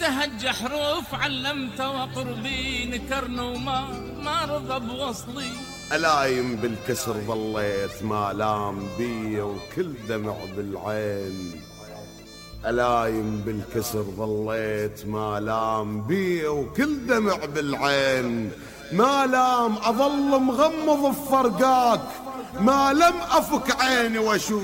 تهج حروف علمته وقربي نكرن وما رضى بوصلي. ألايم بالكسر ظليت ما لام بي وكل دمع بالعين. ألايم بالكسر ظليت ما لام بي وكل دمع بالعين. ما لام أظل مغمض بفرقاك ما لم أفك عيني واشوف